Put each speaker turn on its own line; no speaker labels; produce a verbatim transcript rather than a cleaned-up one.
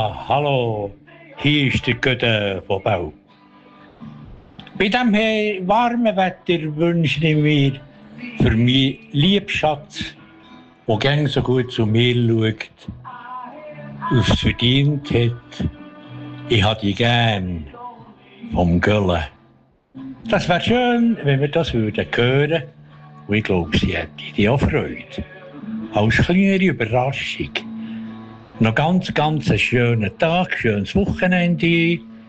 Ja, hallo, hier ist der Götter von Bau. Bei diesem warmen Wetter wünsche ich mir für meinen Liebschatz, der gern so gut zu mir schaut, aufs verdient hat, ich habe die gern vom Göllen. Das wäre schön, wenn wir das würden hören. Und ich glaube, sie hätte die auch Freude. Als kleinere Überraschung. Noch ganz, ganz einen schönen Tag, schönes Wochenende.